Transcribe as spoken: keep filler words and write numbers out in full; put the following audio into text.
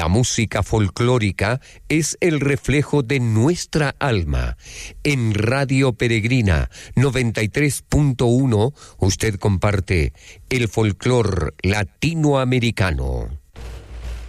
La música folclórica es el reflejo de nuestra alma. En Radio Peregrina noventa y tres punto uno, usted comparte el folclor latinoamericano.